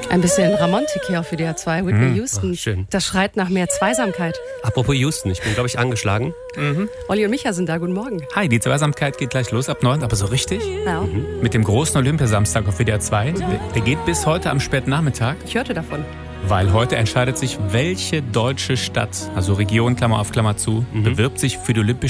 Ein bisschen Ramontik hier auf WDR 2. Whitney Houston. Ach, schön. Das schreit nach mehr Zweisamkeit. Apropos Houston, ich bin, glaube ich, angeschlagen. Olli und Micha sind da. Guten Morgen. Hi, die Zweisamkeit geht gleich los ab 9, aber so richtig? Ja, Mit dem großen Olympiasamstag auf WDR 2. Der geht bis heute am Spätnachmittag, ich hörte davon. weil heute entscheidet sich, welche deutsche Stadt, also Region, Klammer auf Klammer zu, bewirbt sich für die Olympischen